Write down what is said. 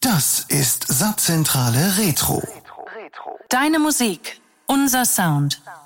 Das ist Saarzentrale Retro. Deine Musik, unser Sound.